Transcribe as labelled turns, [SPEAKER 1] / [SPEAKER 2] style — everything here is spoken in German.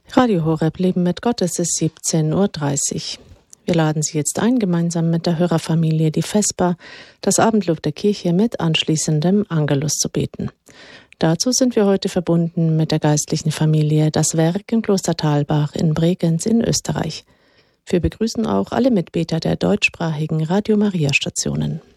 [SPEAKER 1] Radio Horeb Leben mit Gott, es ist 17:30 Uhr. Wir laden Sie jetzt ein, gemeinsam mit der Hörerfamilie die Vesper, das Abendlob der Kirche mit anschließendem Angelus zu beten. Dazu sind wir heute verbunden mit der geistlichen Familie Das Werk im Kloster Thalbach in Bregenz in Österreich. Wir begrüßen auch alle Mitbeter der deutschsprachigen Radio Maria Stationen.